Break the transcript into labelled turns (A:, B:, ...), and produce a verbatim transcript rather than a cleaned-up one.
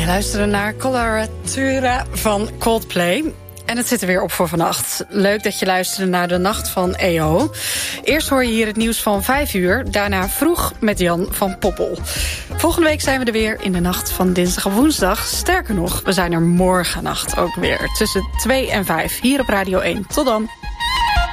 A: luisterde naar Coloratura van Coldplay. En het zit er weer op voor vannacht. Leuk dat je luisterde naar de Nacht van E O. Eerst hoor je hier het nieuws van vijf uur. Daarna Vroeg met Jan van Poppel. Volgende week zijn we er weer in de nacht van dinsdag op woensdag. Sterker nog, we zijn er morgennacht ook weer. Tussen twee en vijf hier op Radio één. Tot dan.